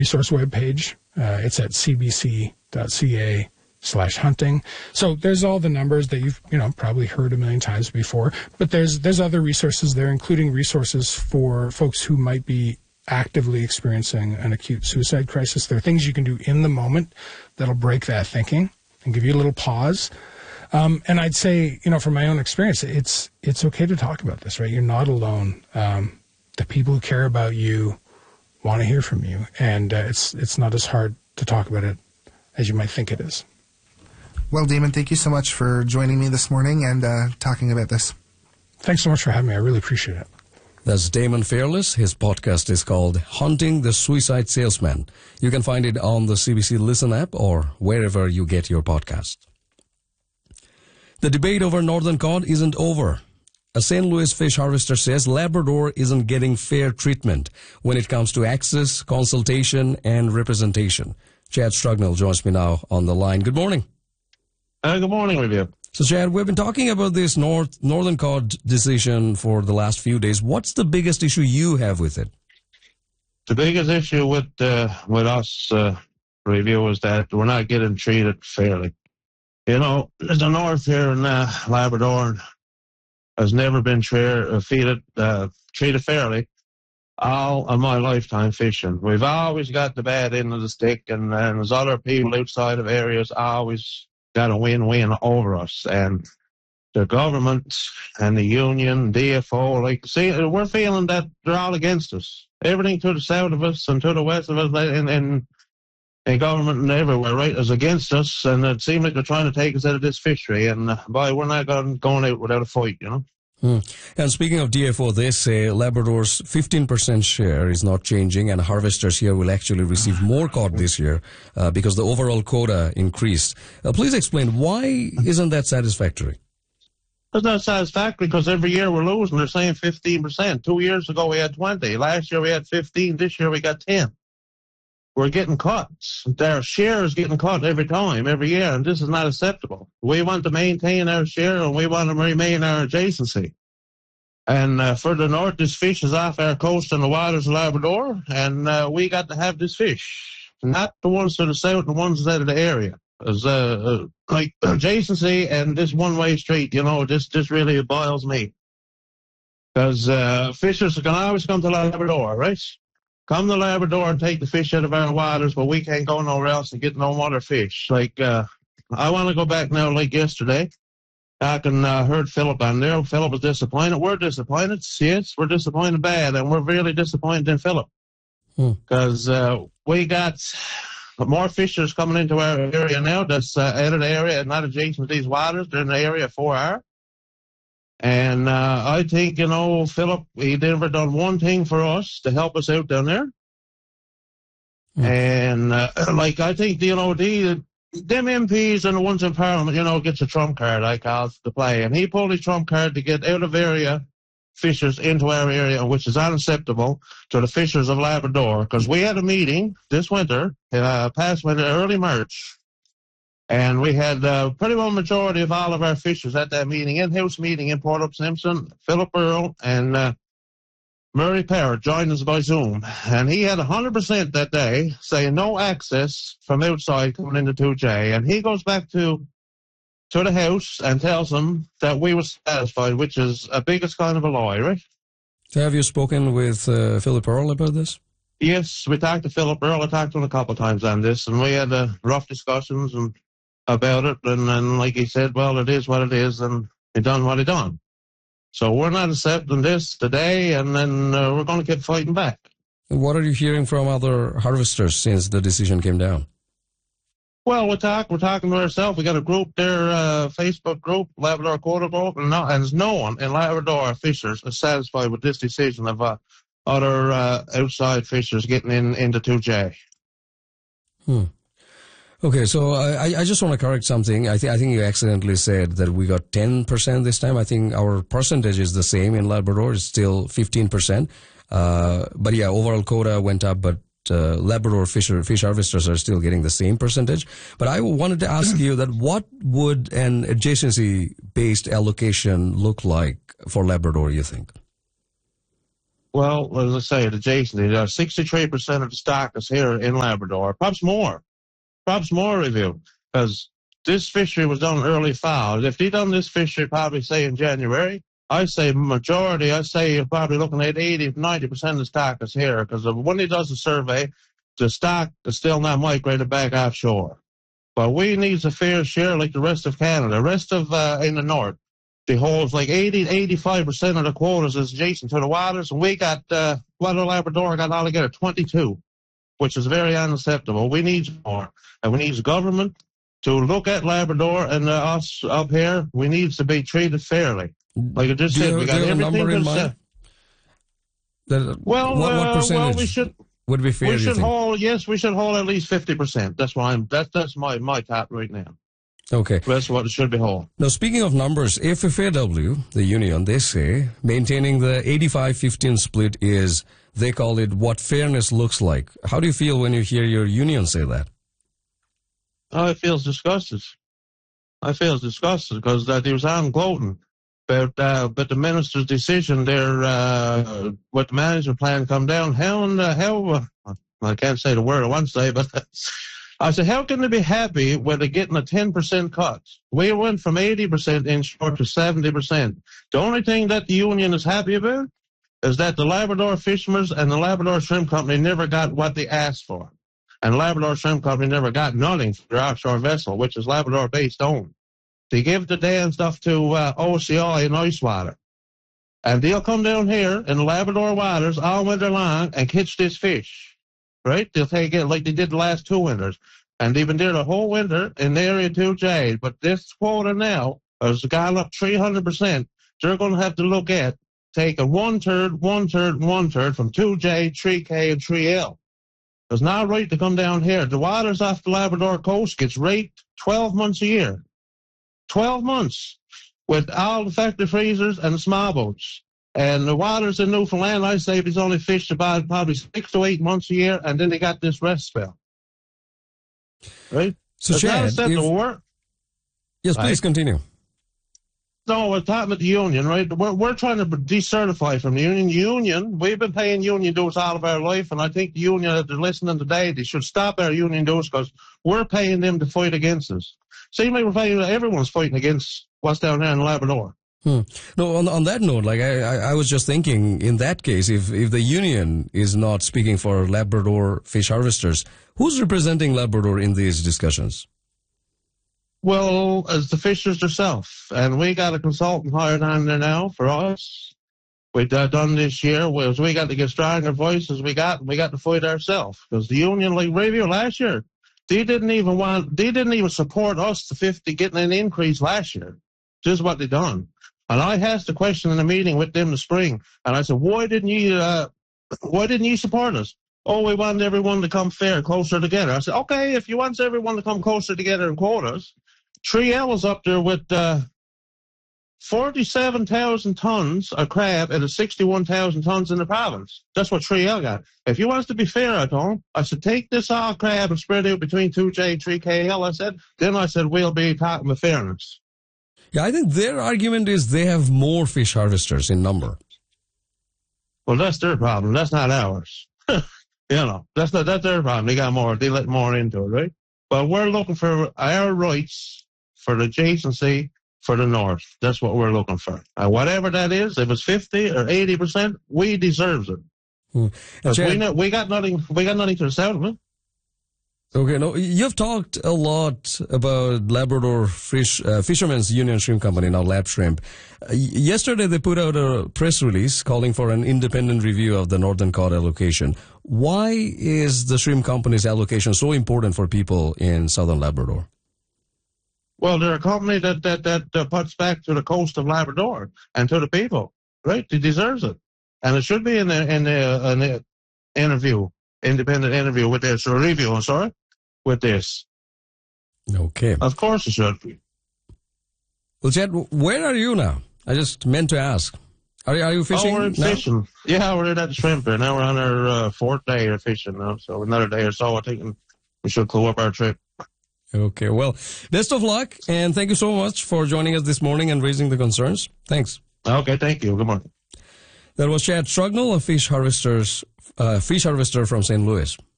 resource webpage. It's at cbc.ca/hunting. So there's all the numbers that you've probably heard a million times before, but there's other resources there, including resources for folks who might be actively experiencing an acute suicide crisis. There are things you can do in the moment that'll break that thinking and give you a little pause. And I'd say, from my own experience, it's okay to talk about this, right? You're not alone. The people who care about you want to hear from you, and it's not as hard to talk about it as you might think it is. Well, Damon, thank you so much for joining me this morning and talking about this. Thanks so much for having me. I really appreciate it. That's Damon Fairless. His podcast is called Hunting the Suicide Salesman. You can find it on the CBC Listen app or wherever you get your podcast. The debate over northern cod isn't over. A St. Louis fish harvester says Labrador isn't getting fair treatment when it comes to access, consultation, and representation. Chad Strugnell joins me now on the line. Good morning. Good morning, Review. So, Chad, we've been talking about this northern cod decision for the last few days. What's the biggest issue you have with it? The biggest issue with us, Review, is that we're not getting treated fairly. The north here in Labrador has never been treated fairly all of my lifetime fishing. We've always got the bad end of the stick, and there's other people outside of areas always got a win-win over us. And the government and the union, DFO, we're feeling that they're all against us. Everything to the south of us and to the west of us, and government and everywhere, right, is against us, and it seems like they're trying to take us out of this fishery, and boy, we're not going out without a fight, And speaking of DFO, they say Labrador's 15% share is not changing, and harvesters here will actually receive more cod this year because the overall quota increased. Please explain, why isn't that satisfactory? It's not satisfactory because every year we're losing. They're saying 15%. 2 years ago we had 20. Last year we had 15. This year we got 10. We're getting caught. Their share is getting caught every time, every year, and this is not acceptable. We want to maintain our share, and we want to remain our adjacency. And further north, this fish is off our coast in the waters of Labrador, and we got to have this fish, not the ones to the south, the ones out of the area. As like adjacency and this one-way street, this really boils me. Because fishers can always come to Labrador, right? Come to Labrador and take the fish out of our waters, but we can't go nowhere else and get no other fish. I want to go back now like yesterday. I heard Philip on there. Philip was disappointed. We're disappointed. Yes, we're disappointed bad, and we're really disappointed in Philip. Because we got more fishers coming into our area now that's out of the area and not adjacent to these waters. They're in the area 4R. And I think, Philip, he never done one thing for us to help us out down there. And, I think, them MPs and the ones in Parliament, gets a trump card, I call it, to play. And he pulled his trump card to get out of area fishers into our area, which is unacceptable to the fishers of Labrador. Because we had a meeting this winter, past winter, early March. And we had pretty well majority of all of our fishers at that meeting, in-house meeting in Port Hope Simpson. Philip Earl and Murray Parrott joined us by Zoom. And he had 100% that day saying no access from outside coming into 2J. And he goes back to the house and tells them that we were satisfied, which is a biggest kind of a lie, right? So have you spoken with Philip Earl about this? Yes, we talked to Philip Earl. I talked to him a couple of times on this, and we had rough discussions about it, and like he said, well, it is what it is, and he done what he done. So we're not accepting this today, and then we're going to keep fighting back. What are you hearing from other harvesters since the decision came down? Well, we're talking to ourselves. We got a group there, Facebook group, Labrador Quota Group, and there's no one in Labrador fishers is satisfied with this decision of other outside fishers getting into 2J. Okay, so I just want to correct something. I think you accidentally said that we got 10% this time. I think our percentage is the same in Labrador. It's still 15%. But yeah, overall quota went up, but Labrador fish harvesters are still getting the same percentage. But I wanted to ask you that what would an adjacency-based allocation look like for Labrador, you think? Well, as I say, Jason, 63% of the stock is here in Labrador. Perhaps more review, because this fishery was done early fall. If they done this fishery probably, say, in January, I say majority, I say you're probably looking at 80-90% of the stock is here, because when he does the survey, the stock is still not migrated back offshore. But we need a fair share like the rest of Canada. The rest of in the north, they hold like 80-85% of the quotas is adjacent to the waters, and we got, Labrador got altogether 22, which is very unacceptable. We need more, and we need the government to look at Labrador and us up here. We need to be treated fairly. Like I just said, we got everything in mind. What percentage would be fair? We should hold at least 50%. That's why that's my top right now. Okay. That's what it should be whole. Now, speaking of numbers, FFAW, the union, they say maintaining the 85-15 split is, they call it what fairness looks like. How do you feel when you hear your union say that? I feel disgusted. Because he was on gloating. But the minister's decision there, with the management plan come down, I can't say the word I want to say, but I said, how can they be happy when they're getting a 10% cut? We went from 80% inshore to 70%. The only thing that the union is happy about is that the Labrador Fishermen and the Labrador Shrimp Company never got what they asked for. And Labrador Shrimp Company never got nothing for their offshore vessel, which is Labrador-based owned. They give the damn stuff to OCI and Icewater. And they'll come down here in the Labrador waters all winter long and catch this fish. Right? They'll take it like they did the last 2 winters. And they've been there the whole winter in the area 2J. But this quota now has gone up 300%. They're going to have to look at taking 1/3, 1/3, 1/3 from 2J, 3K, and 3L. It's not right to come down here. The waters off the Labrador coast gets raped 12 months a year. 12 months with all the factory freezers and the small boats. And the waters in Newfoundland, I say, it's only fished about probably 6 to 8 months a year, and then they got this rest spell. Right? So, Chad, yes, please continue. No, we're talking about the union, right? We're trying to decertify from the union. Union, we've been paying union dues all of our life, and I think the union that they're listening today, they should stop our union dues because we're paying them to fight against us. Seems like everyone's fighting against what's down there in Labrador. No, on that note, like I was just thinking, in that case, if the union is not speaking for Labrador fish harvesters, who's representing Labrador in these discussions? Well, as the fishers themselves, and we got a consultant hired on there now for us. We done this year was we got to get stronger voices. We got to fight ourselves because the union, like review last year, they didn't even support us to 50 getting an increase last year. Just what they done. And I asked the question in a meeting with them this spring, and I said, why didn't you support us? Oh, we want everyone to come fair, closer together. I said, okay, if you want everyone to come closer together and quotas, 3L is up there with 47,000 tons of crab and 61,000 tons in the province. That's what 3L got. If you want us to be fair, I told him, I said, take this all crab and spread it between 2J and 3KL, Then I said, we'll be talking about fairness. Yeah, I think their argument is they have more fish harvesters in number. Well, that's their problem. That's not ours. That's their problem. They got more. They let more into it, right? But we're looking for our rights for the adjacency for the north. That's what we're looking for. And whatever that is, if it's 50 or 80%, we deserve it. We got nothing to the south of it. Okay, now you've talked a lot about Labrador Fishermen's Union Shrimp Company, now Lab Shrimp. Yesterday they put out a press release calling for an independent review of the Northern Cod allocation. Why is the shrimp company's allocation so important for people in southern Labrador? Well, they're a company that puts back to the coast of Labrador and to the people, right? They deserves it, and it should be in the interview, independent interview with this or review. I'm sorry. With this. Okay. Of course it should be. Well, Chad, where are you now? I just meant to ask. Are you fishing? Oh, we're fishing. Yeah, we're at the shrimp there. Now we're on our 4th day of fishing now. So another day or so, I think we should close up our trip. Okay. Well, best of luck. And thank you so much for joining us this morning and raising the concerns. Thanks. Okay. Thank you. Good morning. That was Chad Strugnell, a fish harvester from St. Louis.